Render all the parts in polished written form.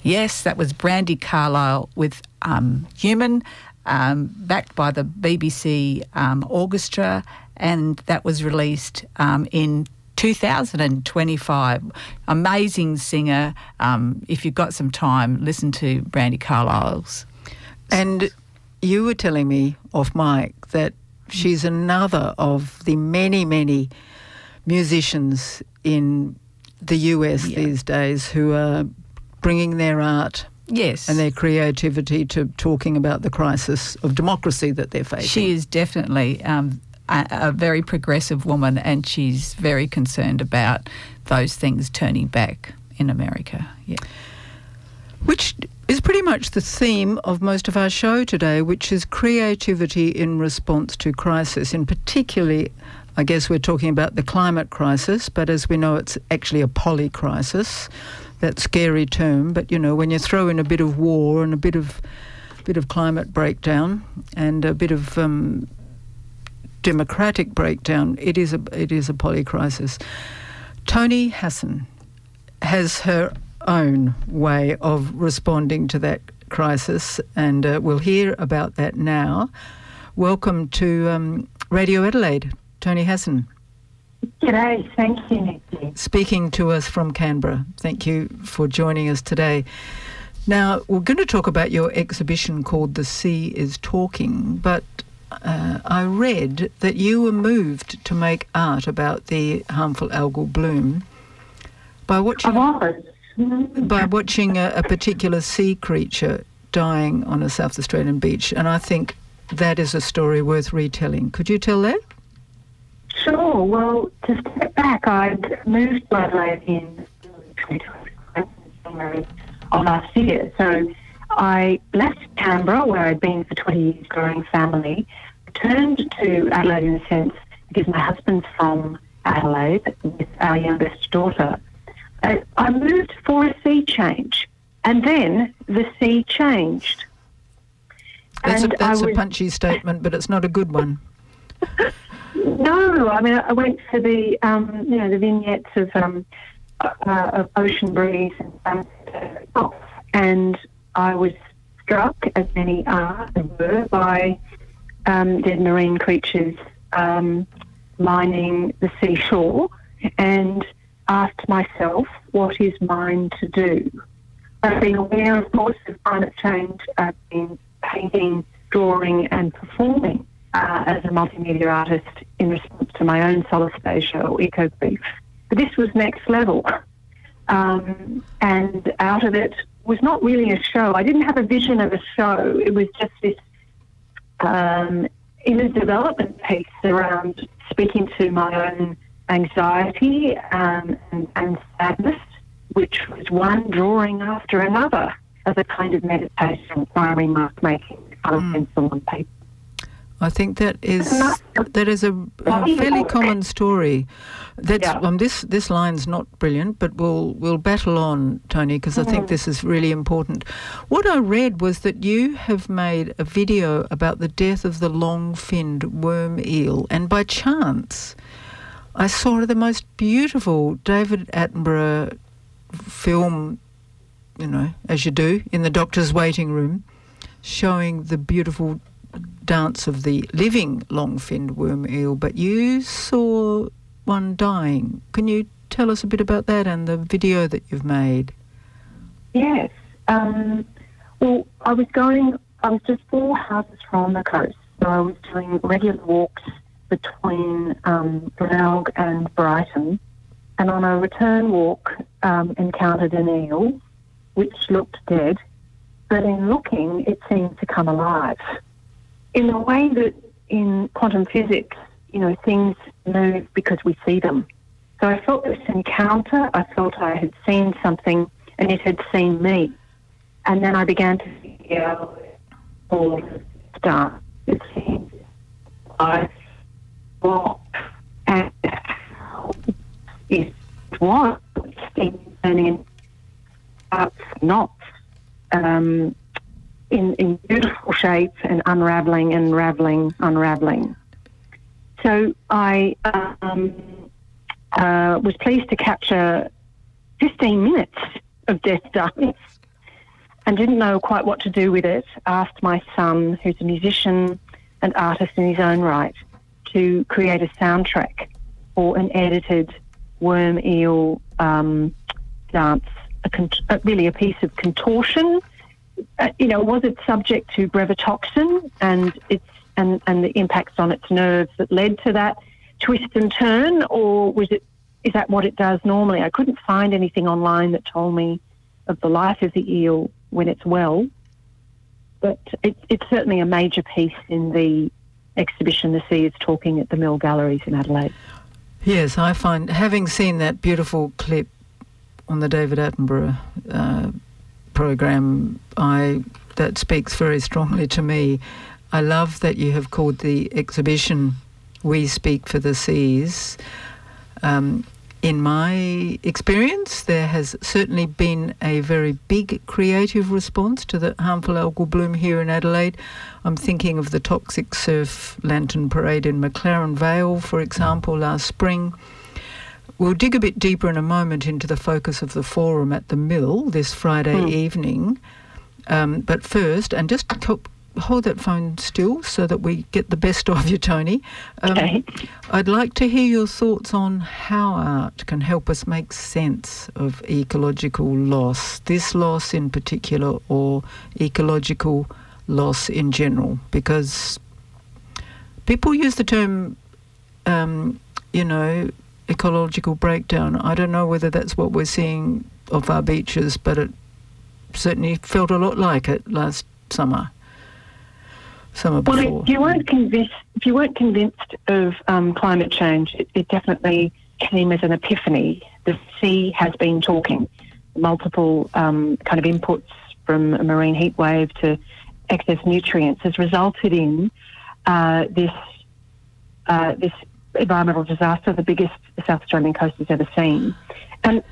Yes, that was Brandi Carlile with Human, backed by the BBC Orchestra, and that was released in 2025. Amazing singer. If you've got some time, listen to Brandi Carlile's. And you were telling me off mic that she's another of the many, many musicians in the US these days who are bringing their art and their creativity to talking about the crisis of democracy that they're facing. She is definitely a very progressive woman, and she's very concerned about those things turning back in America. Yeah. Which is pretty much the theme of most of our show today, which is creativity in response to crisis. In particularly, I guess we're talking about the climate crisis, but as we know, it's actually a polycrisis, that scary term. But, you know, when you throw in a bit of war and a bit of climate breakdown and a bit of democratic breakdown, it is a polycrisis. Toni Hassan has her own way of responding to that crisis, and we'll hear about that now. Welcome to Radio Adelaide, Toni Hassan. G'day, thank you, Nikki. Speaking to us from Canberra. Thank you for joining us today. Now, we're going to talk about your exhibition called The Sea is Talking, but I read that you were moved to make art about the harmful algal bloom by watching a particular sea creature dying on a South Australian beach, and I think that is a story worth retelling. Could you tell that? Sure. Well, to step back, I'd moved to Adelaide in January of last year. So I left Canberra, where I'd been for 20 years growing family, returned to Adelaide in a sense because my husband's from Adelaide with our youngest daughter. I moved for a sea change, and then the sea changed. That's a punchy statement, but it's not a good one. No, I mean, I went for the the vignettes of ocean breeze and I was struck, as many are and were, by dead marine creatures lining the seashore, and asked myself, what is mine to do? I've been aware, of course, of climate change. I've been painting, drawing and performing as a multimedia artist in response to my own solastalgia or eco-grief. But this was next level. And out of it was not really a show. I didn't have a vision of a show. It was just this inner development piece around speaking to my own anxiety and sadness, which was one drawing after another as a kind of meditation, primary mark making, colour pencil on paper. I think that is a fairly common story. That's this line's not brilliant, but we'll battle on, Toni, because I think this is really important. What I read was that you have made a video about the death of the long-finned worm eel, and by chance, I saw the most beautiful David Attenborough film, you know, as you do, in the doctor's waiting room, showing the beautiful dance of the living long-finned worm eel, but you saw one dying. Can you tell us a bit about that and the video that you've made? Yes. Well, I was just 4 houses from the coast, so I was doing regular walks between Glenelg and Brighton, and on a return walk encountered an eel which looked dead, but in looking it seemed to come alive. In a way that in quantum physics, you know, things move because we see them. So I felt this encounter, I felt I had seen something and it had seen me. And then I began to figure all start. It seemed I what and how is what things turning in knots. In beautiful shape and unravelling. So I was pleased to capture 15 minutes of death dance and didn't know quite what to do with it, asked my son, who's a musician and artist in his own right, to create a soundtrack for an edited worm eel dance, really a piece of contortion. Was it subject to brevetoxin and the impacts on its nerves that led to that twist and turn, or is that what it does normally? I couldn't find anything online that told me of the life of the eel when it's well, but it's certainly a major piece in the exhibition The Sea is Talking at the Mill Galleries in Adelaide. Yes, I find, having seen that beautiful clip on the David Attenborough program, that speaks very strongly to me. I love that you have called the exhibition We Speak for the Seas. In my experience, there has certainly been a very big creative response to the harmful algal bloom here in Adelaide. I'm thinking of the Toxic Surf Lantern Parade in McLaren Vale, for example, last spring. We'll dig a bit deeper in a moment into the focus of the forum at the Mill this Friday evening. But first, and just hold that phone still so that we get the best of you, Toni. Okay. I'd like to hear your thoughts on how art can help us make sense of ecological loss, this loss in particular, or ecological loss in general, because people use the term, ecological breakdown. I don't know whether that's what we're seeing of our beaches, but it certainly felt a lot like it last summer before. Well, if you weren't convinced of climate change, it definitely came as an epiphany. The sea has been talking. Multiple kind of inputs from a marine heat wave to excess nutrients has resulted in this environmental disaster, the biggest the South Australian coast has ever seen. And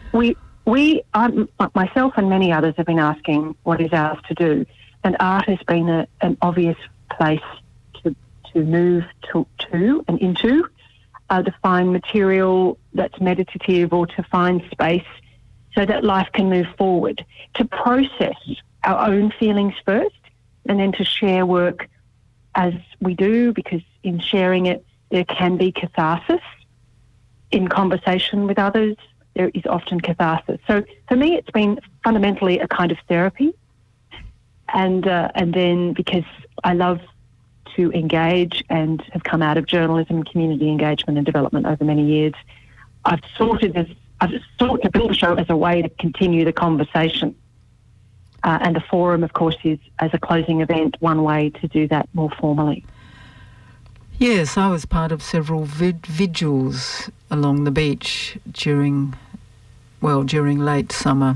myself and many others have been asking what is ours to do. And art has been an obvious place to move to and into, to find material that's meditative or to find space so that life can move forward, to process our own feelings first and then to share work as we do, because in sharing it, there can be catharsis. In conversation with others, there is often catharsis. So for me, it's been fundamentally a kind of therapy. And then because I love to engage and have come out of journalism, community engagement and development over many years, I've sought to build a show as a way to continue the conversation. And the forum, of course, is, as a closing event, one way to do that more formally. Yes, I was part of several vigils along the beach during late summer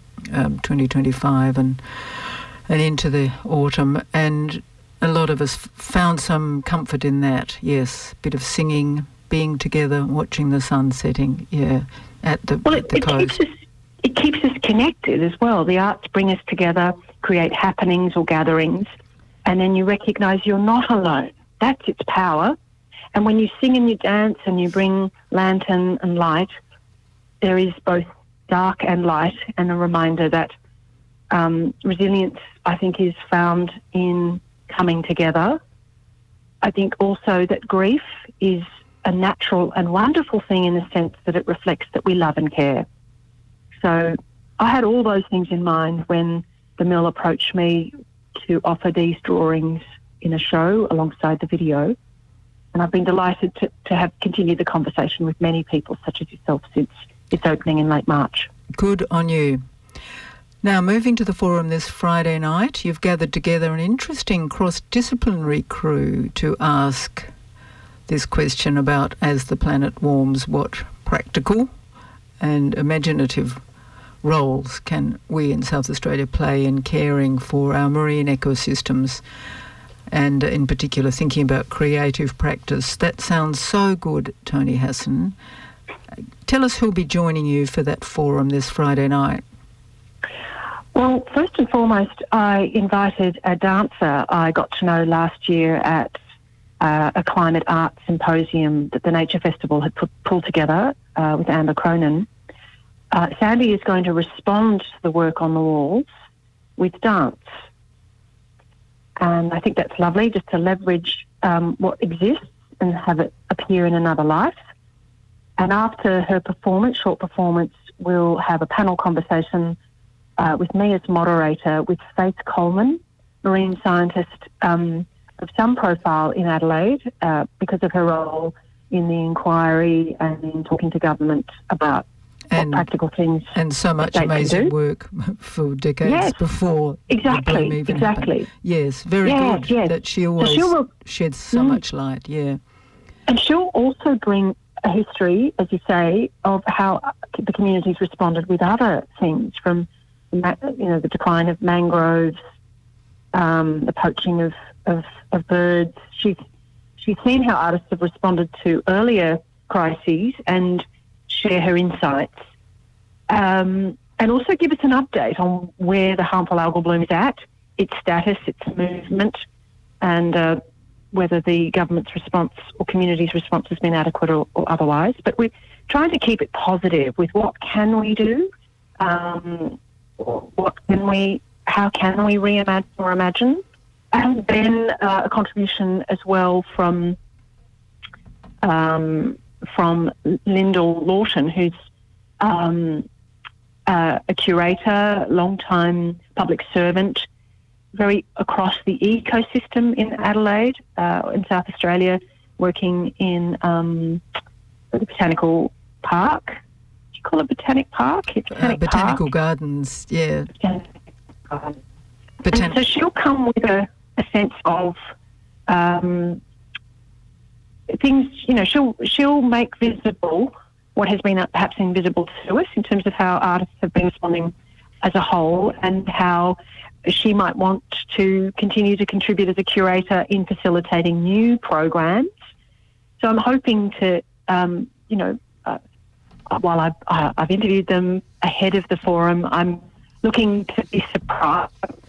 2025 and into the autumn, and a lot of us found some comfort in that. Yes, a bit of singing, being together, watching the sun setting. Yeah, at the coast. It keeps us connected as well. The arts bring us together, create happenings or gatherings, and then you recognise you're not alone. That's its power. And when you sing and you dance and you bring lantern and light, there is both dark and light, and a reminder that resilience, I think, is found in coming together. I think also that grief is a natural and wonderful thing in the sense that it reflects that we love and care. So I had all those things in mind when the Mill approached me to offer these drawings in a show alongside the video. And I've been delighted to have continued the conversation with many people, such as yourself, since its opening in late March. Good on you. Now, moving to the forum this Friday night, you've gathered together an interesting cross-disciplinary crew to ask this question about, as the planet warms, what practical and imaginative roles can we in South Australia play in caring for our marine ecosystems, and in particular thinking about creative practice. That sounds so good, Toni Hassan. Tell us who'll be joining you for that forum this Friday night. Well, first and foremost, I invited a dancer I got to know last year at a climate art symposium that the Nature Festival had pulled together with Amber Cronin. Sandy is going to respond to the work on the walls with dance. And I think that's lovely, just to leverage what exists and have it appear in another life. And after her short performance, we'll have a panel conversation with me as moderator with Faith Coleman, marine scientist of some profile in Adelaide because of her role in the inquiry and in talking to government about what practical things and so much amazing work for decades before the bloom even happened. Yes, very good. Yes. That she always sheds so much light. Yeah, and she'll also bring a history, as you say, of how the communities responded with other things, from the decline of mangroves, the poaching of birds. She's seen how artists have responded to earlier crises and share her insights, and also give us an update on where the harmful algal bloom is at, its status, its movement, and whether the government's response or community's response has been adequate or otherwise. But we're trying to keep it positive with what can we do, how can we reimagine or imagine, and then a contribution as well from Lyndall Lawton, who's a curator, long-time public servant, very across the ecosystem in Adelaide, in South Australia, working in the Botanical Park. Do you call it Botanic Park? Botanical Gardens, yeah. So she'll come with a sense of things, she'll make visible what has been perhaps invisible to us in terms of how artists have been responding as a whole, and how she might want to continue to contribute as a curator in facilitating new programs. So I'm hoping to, while I've interviewed them ahead of the forum, I'm looking to be surprised.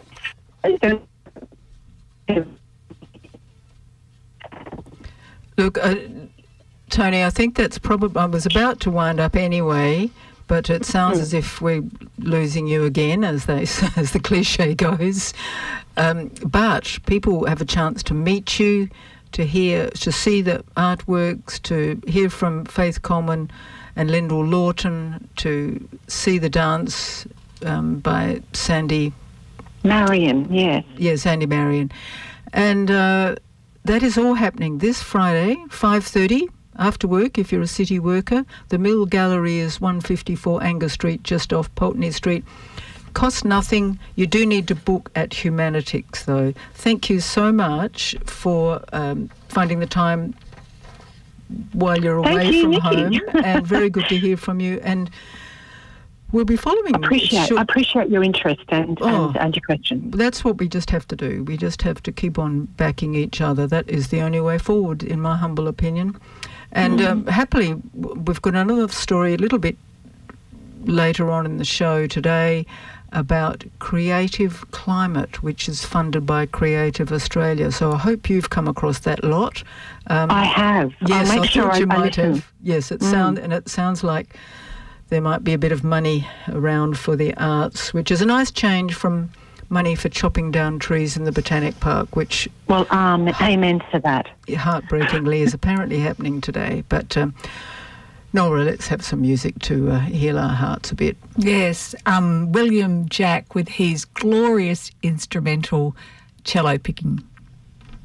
Look, Toni, I think that's probably... I was about to wind up anyway, but it sounds as if we're losing you again, as the cliche goes. But people have a chance to meet you, to see the artworks, to hear from Faith Coleman and Lyndall Lawton, to see the dance by Sandy Marion, yes. Yes, Sandy Marion. And that is all happening this Friday, 5:30, after work, if you're a city worker. The Mill Gallery is 154 Angus Street, just off Pulteney Street. Costs nothing. You do need to book at Humanitix, though. Thank you so much for finding the time while you're away from home. And very good to hear from you. And we'll be following. I appreciate your interest and your question. That's what we just have to do. We just have to keep on backing each other. That is the only way forward, in my humble opinion. And happily, we've got another story a little bit later on in the show today about Creative Climate, which is funded by Creative Australia. So I hope you've come across that lot. I have. Yes, I'll make sure you might listen. have. Yes, it sounds like there might be a bit of money around for the arts, which is a nice change from money for chopping down trees in the Botanic Park, which... Well, amen to that. Heartbreakingly is apparently happening today. But, Nora, let's have some music to heal our hearts a bit. Yes, William Jack with his glorious instrumental cello picking.